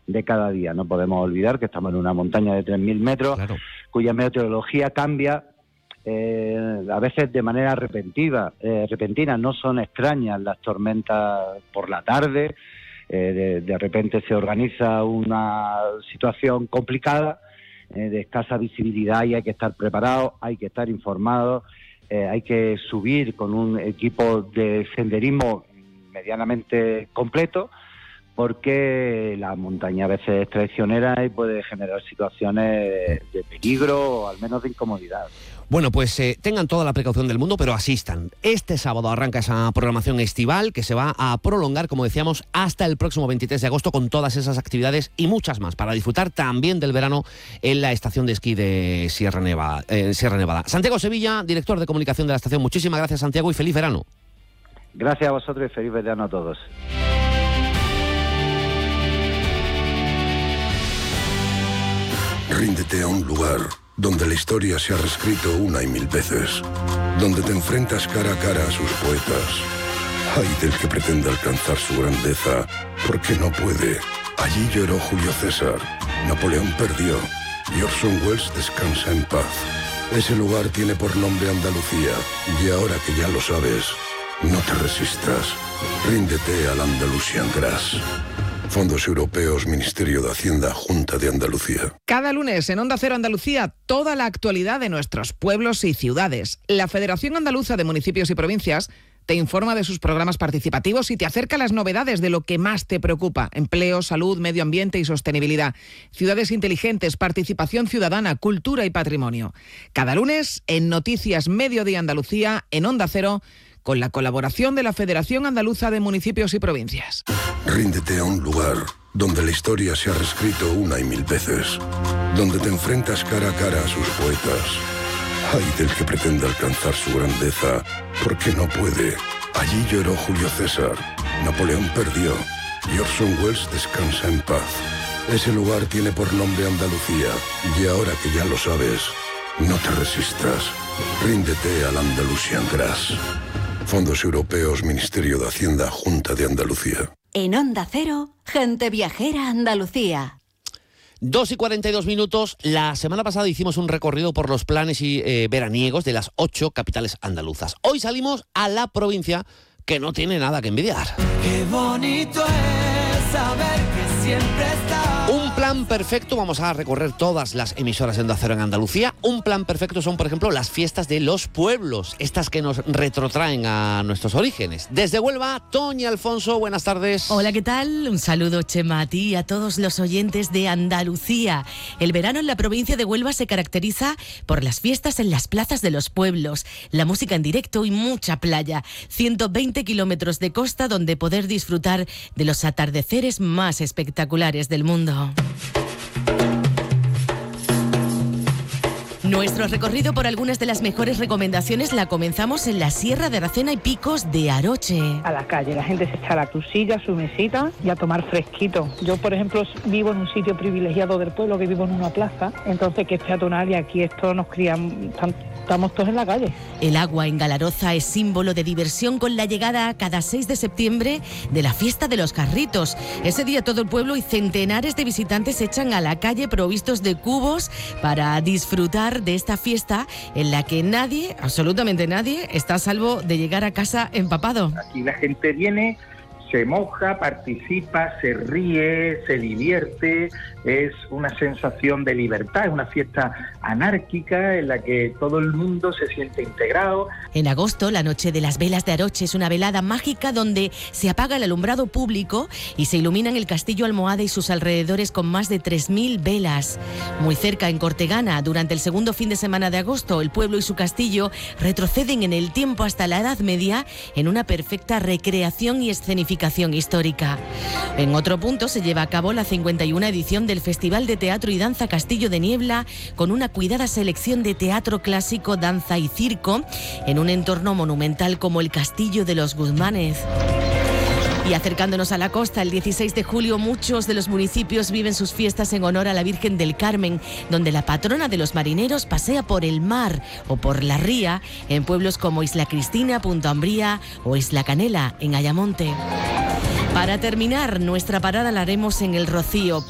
de cada día. No podemos olvidar que estamos en una montaña de 3.000 metros, claro, cuya meteorología cambia a veces de manera repentina. No son extrañas las tormentas por la tarde. De repente se organiza una situación complicada, de escasa visibilidad, y hay que estar preparados, hay que estar informados, hay que subir con un equipo de senderismo medianamente completo, porque la montaña a veces es traicionera y puede generar situaciones de peligro o al menos de incomodidad. Bueno, pues tengan toda la precaución del mundo, pero asistan. Este sábado arranca esa programación estival que se va a prolongar, como decíamos, hasta el próximo 23 de agosto, con todas esas actividades y muchas más, para disfrutar también del verano en la estación de esquí de Sierra Nevada. Santiago Sevilla, director de comunicación de la estación. Muchísimas gracias, Santiago, y feliz verano. Gracias a vosotros y feliz verano a todos. Ríndete a un lugar donde la historia se ha reescrito una y mil veces, donde te enfrentas cara a cara a sus poetas. Ay del que pretende alcanzar su grandeza, porque no puede. Allí lloró Julio César, Napoleón perdió, y Orson Welles descansa en paz. Ese lugar tiene por nombre Andalucía, y ahora que ya lo sabes, no te resistas. Ríndete al Andalusian Grass. Fondos Europeos, Ministerio de Hacienda, Junta de Andalucía. Cada lunes en Onda Cero Andalucía, toda la actualidad de nuestros pueblos y ciudades. La Federación Andaluza de Municipios y Provincias te informa de sus programas participativos y te acerca las novedades de lo que más te preocupa: empleo, salud, medio ambiente y sostenibilidad, ciudades inteligentes, participación ciudadana, cultura y patrimonio. Cada lunes en Noticias Mediodía Andalucía, en Onda Cero, con la colaboración de la Federación Andaluza de Municipios y Provincias. Ríndete a un lugar donde la historia se ha reescrito una y mil veces, donde te enfrentas cara a cara a sus poetas. Ay del que pretende alcanzar su grandeza, porque no puede. Allí lloró Julio César, Napoleón perdió, y Orson Welles descansa en paz. Ese lugar tiene por nombre Andalucía, y ahora que ya lo sabes, no te resistas. Ríndete al Andalusian Grass. Fondos Europeos, Ministerio de Hacienda, Junta de Andalucía. En Onda Cero, Gente Viajera Andalucía. 2:42. La semana pasada hicimos un recorrido por los planes veraniegos de las 8 capitales andaluzas. Hoy salimos a la provincia que no tiene nada que envidiar. Qué bonito es saber que siempre está. Un plan perfecto, vamos a recorrer todas las emisoras de Onda Cero en Andalucía. Un plan perfecto son, por ejemplo, las fiestas de los pueblos, estas que nos retrotraen a nuestros orígenes. Desde Huelva, Toñi Alfonso, buenas tardes. Hola, ¿qué tal? Un saludo, Chema, a ti y a todos los oyentes de Andalucía. El verano en la provincia de Huelva se caracteriza por las fiestas en las plazas de los pueblos, la música en directo y mucha playa. 120 kilómetros de costa donde poder disfrutar de los atardeceres más espectaculares del mundo. Nuestro recorrido por algunas de las mejores recomendaciones la comenzamos en la Sierra de Aracena y Picos de Aroche. A la calle, la gente se echa a tu silla, su mesita y a tomar fresquito. Yo, por ejemplo, vivo en un sitio privilegiado del pueblo, que vivo en una plaza, entonces que es peatonal y aquí esto nos crían, estamos todos en la calle. El agua en Galaroza es símbolo de diversión con la llegada cada 6 de septiembre de la fiesta de los carritos. Ese día todo el pueblo y centenares de visitantes se echan a la calle provistos de cubos para disfrutar de esta fiesta en la que nadie, absolutamente nadie, está a salvo de llegar a casa empapado. Aquí la gente viene, se moja, participa, se ríe, se divierte, es una sensación de libertad, es una fiesta anárquica en la que todo el mundo se siente integrado. En agosto, la Noche de las Velas de Aroche es una velada mágica donde se apaga el alumbrado público y se iluminan el castillo Almohade y sus alrededores con más de 3.000 velas. Muy cerca, en Cortegana, durante el segundo fin de semana de agosto, el pueblo y su castillo retroceden en el tiempo hasta la Edad Media en una perfecta recreación y escenificación histórica. En otro punto se lleva a cabo la 51 edición del Festival de Teatro y Danza Castillo de Niebla, con una cuidada selección de teatro clásico, danza y circo en un entorno monumental como el Castillo de los Guzmanes. Y acercándonos a la costa, el 16 de julio muchos de los municipios viven sus fiestas en honor a la Virgen del Carmen, donde la patrona de los marineros pasea por el mar o por la ría en pueblos como Isla Cristina, Punta Umbría o Isla Canela, en Ayamonte. Para terminar, nuestra parada la haremos en El Rocío.